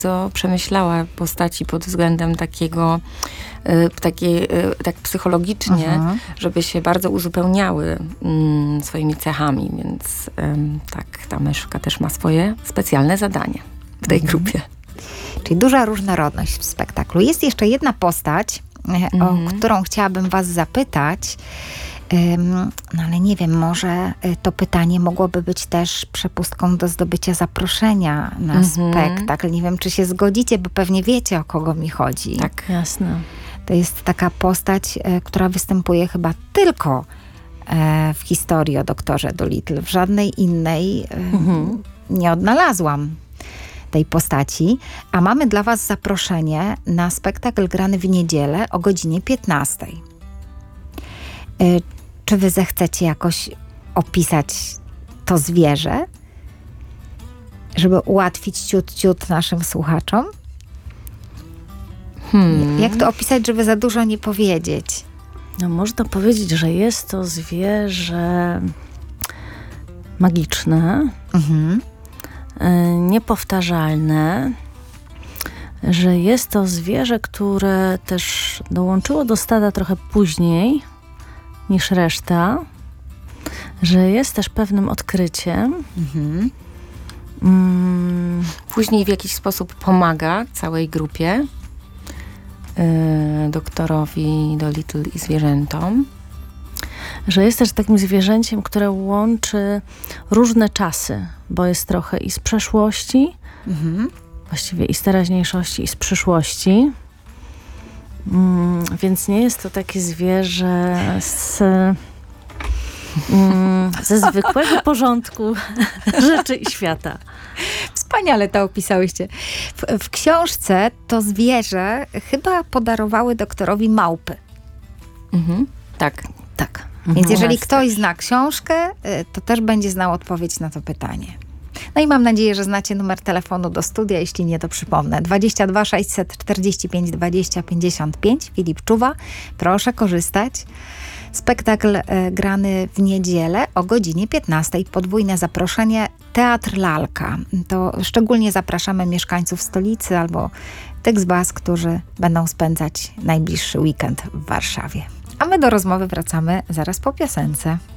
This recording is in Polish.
To przemyślała postaci pod względem takiego, tak psychologicznie, żeby się bardzo uzupełniały swoimi cechami, więc tak, ta myszka też ma swoje specjalne zadanie w tej grupie. Czyli duża różnorodność w spektaklu. Jest jeszcze jedna postać, o którą chciałabym was zapytać, no ale nie wiem, może to pytanie mogłoby być też przepustką do zdobycia zaproszenia na spektakl. Nie wiem, czy się zgodzicie, bo pewnie wiecie, o kogo mi chodzi. Tak, jasne. To jest taka postać, która występuje chyba tylko w historii o doktorze Dolittle. W żadnej innej nie odnalazłam tej postaci. A mamy dla was zaproszenie na spektakl grany w niedzielę o godzinie 15. Czy wy zechcecie jakoś opisać to zwierzę, żeby ułatwić ciut naszym słuchaczom? Jak to opisać, żeby za dużo nie powiedzieć? No, można powiedzieć, że jest to zwierzę magiczne, niepowtarzalne, że jest to zwierzę, które też dołączyło do stada trochę później niż reszta, że jest też pewnym odkryciem. Później w jakiś sposób pomaga całej grupie, doktorowi Dolittle i zwierzętom. Że jest też takim zwierzęciem, które łączy różne czasy, bo jest trochę i z przeszłości, właściwie i z teraźniejszości, i z przyszłości. Więc nie jest to takie zwierzę ze zwykłego porządku rzeczy i świata. Wspaniale to opisałyście. W książce to zwierzę chyba podarowały doktorowi małpy. Tak. Tak. Więc jeżeli ktoś zna książkę, to też będzie znał odpowiedź na to pytanie. No i mam nadzieję, że znacie numer telefonu do studia. Jeśli nie, to przypomnę. 22 645 20 55. Filip Czuwa. Proszę korzystać. Spektakl grany w niedzielę o godzinie 15. Podwójne zaproszenie. Teatr Lalka. To szczególnie zapraszamy mieszkańców stolicy albo tych z was, którzy będą spędzać najbliższy weekend w Warszawie. A my do rozmowy wracamy zaraz po piosence.